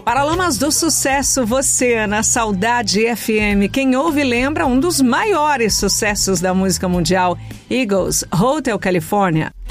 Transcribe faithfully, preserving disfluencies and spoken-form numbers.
Paralamas do Sucesso, você na Saudade F M. Quem ouve lembra um dos maiores sucessos da música mundial, Eagles, Hotel California.